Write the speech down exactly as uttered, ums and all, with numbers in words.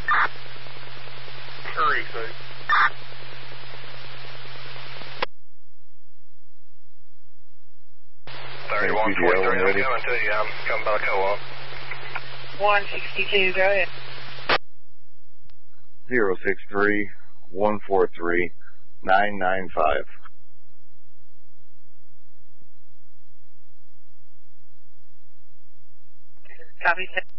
Hurry, please. thirty-one forty-three, I'm coming to you. I'm coming by the co-op. one sixty-two, go ahead. zero six three, one four three, nine nine five. Copy.